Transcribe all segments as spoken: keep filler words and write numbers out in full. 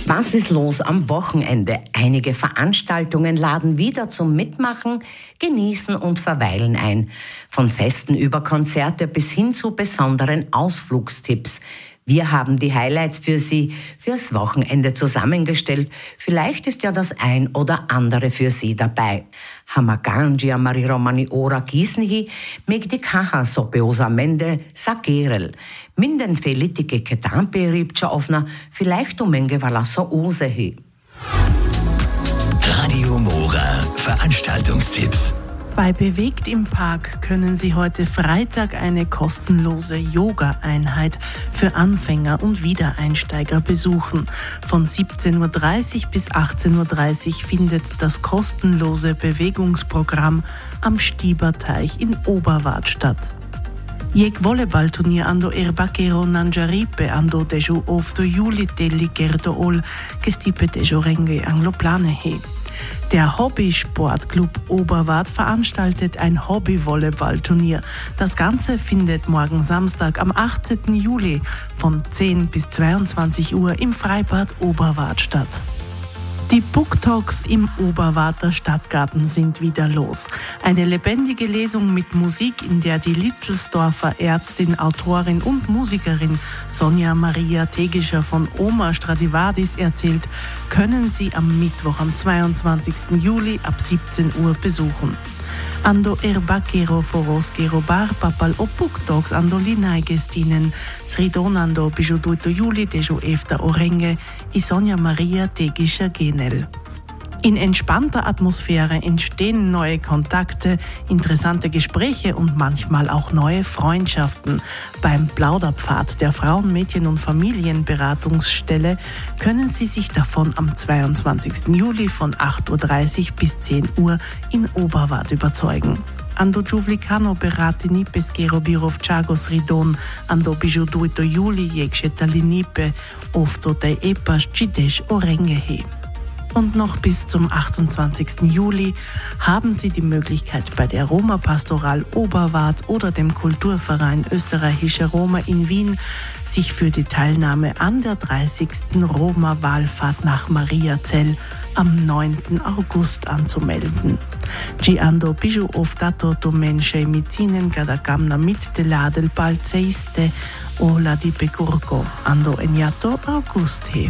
Was ist los am Wochenende? Einige Veranstaltungen laden wieder zum Mitmachen, Genießen und Verweilen ein. Von Festen über Konzerte bis hin zu besonderen Ausflugstipps. Wir haben die Highlights für Sie fürs Wochenende zusammengestellt. Vielleicht ist ja das ein oder andere für Sie dabei. Hamagangia Mari Romani Ora Gisnihi, Megdi Kaha Sopeosamende Sagerel. Minden Felitike Ketampe Ribcha Ofna, vielleicht umenge Valasso Usehi. Radio Mora Veranstaltungstipps. Bei Bewegt im Park können Sie heute Freitag eine kostenlose Yoga-Einheit für Anfänger und Wiedereinsteiger besuchen. Von siebzehn Uhr dreißig bis achtzehn Uhr dreißig findet das kostenlose Bewegungsprogramm am Stieberteich in Oberwart statt. Jeg volleyballturnier ando Erbakero Nanjaripe ando deju ofto juli deli gerdo ol gestipe dejo renge angloplane he. Der Hobbysportclub Oberwart veranstaltet ein Hobby-Volleyballturnier. Das Ganze findet morgen Samstag am achtzehnten Juli von zehn bis zweiundzwanzig Uhr im Freibad Oberwart statt. Die Book Talks im Oberwarter Stadtgarten sind wieder los. Eine lebendige Lesung mit Musik, in der die Litzelsdorfer Ärztin, Autorin und Musikerin Sonja Maria Tegischer von Oma Stradivadis erzählt, können Sie am Mittwoch, am zweiundzwanzigsten Juli ab siebzehn Uhr besuchen. Ando Erbakero Forosgero Bar Papal o Book Talks ando Linai Gestinen, Sridonando Bijoduito Juli dejo Efta Orenge, i Sonja Maria Tegischer Genel. In entspannter Atmosphäre entstehen neue Kontakte, interessante Gespräche und manchmal auch neue Freundschaften. Beim Plauderpfad der Frauen-, Mädchen- und Familienberatungsstelle können Sie sich davon am zweiundzwanzigsten Juli von acht Uhr dreißig bis zehn Uhr in Oberwart überzeugen. Ando Giuvlicano beratini pesquero birovčago sridon, ando bijoduito Juli jekšetalinipe, ofto dei epas čidesh orengehe. Und noch bis zum achtundzwanzigsten Juli haben Sie die Möglichkeit, bei der Roma-Pastoral Oberwart oder dem Kulturverein Österreichische Roma in Wien sich für die Teilnahme an der dreißigsten Roma-Wallfahrt nach Mariazell am neunten August anzumelden. Ci ando biju oftato to menše micinen kada kamna mit de ladel palceiste o la di pecurco ando eniato August he.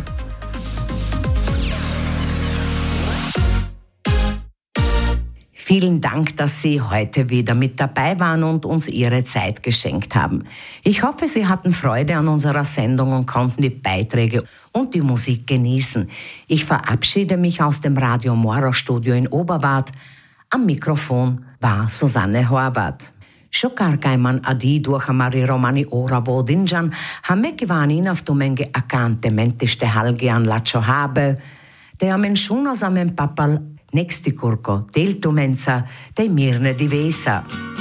Vielen Dank, dass Sie heute wieder mit dabei waren und uns Ihre Zeit geschenkt haben. Ich hoffe, Sie hatten Freude an unserer Sendung und konnten die Beiträge und die Musik genießen. Ich verabschiede mich aus dem Radio Mora Studio in Oberwart. Am Mikrofon war Susanne Horvath. Shokar Gaiman adi durch Mari Romani Ora Vodinjan, Hamekivanin auf Domenge Akante Mentiste Halgian Lacho Habe, der Menschuno samen Papal Nexti curco, del tumenza, dei mirne divesa.